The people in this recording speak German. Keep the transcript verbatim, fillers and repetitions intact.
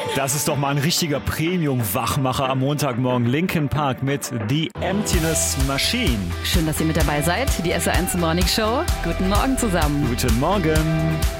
Das ist doch mal ein richtiger Premium-Wachmacher am Montagmorgen. Linkin Park mit The Emptiness Machine. Schön, dass ihr mit dabei seid. Die S R eins Morning Show. Guten Morgen zusammen. Guten Morgen.